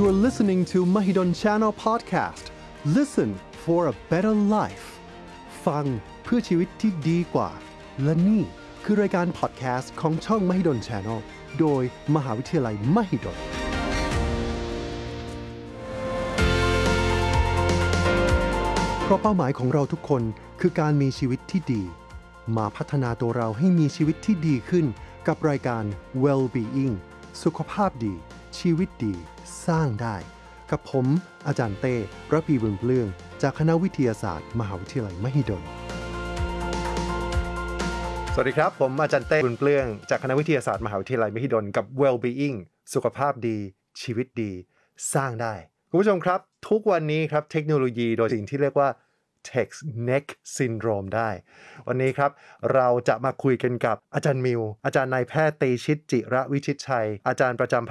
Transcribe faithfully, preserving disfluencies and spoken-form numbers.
You're listening to Mahidol Channel Podcast. Listen for a better life. ฟังเพื่อชีวิตที่ดีกว่าและนี่คือรายการพอดแคสต์ของช่อง Mahidol Channel โดยมหาวิทยาลัย Mahidolเพราะเป้าหมายของเราทุกคนคือการมีชีวิตที่ดีมาพัฒนาตัวเราให้มีชีวิตที่ดีขึ้นกับรายการ Well-being สุขภาพดีชีวิตดีสร้างได้กับผมอาจารย์เต้ระพีบุญเปลื้องจากคณะวิทยาศาสตร์มหาวิทยาลัยมหิดลสวัสดีครับผมอาจารย์เต้บุญเปลื้องจากคณะวิทยาศาสตร์มหาวิทยาลัยมหิดลกับ Well-being สุขภาพดีชีวิตดีสร้างได้คุณผู้ชมครับทุกวันนี้ครับเทคโนโลยีโดยสิ่งที่เรียกว่า text neck syndrome ได้วันนี้ครับเราจะมาคุยกันกับอาจารย์มิวอาจารย์นายแพทย์เตชิตจิระวิชิตชัยอาจารย์ประจำ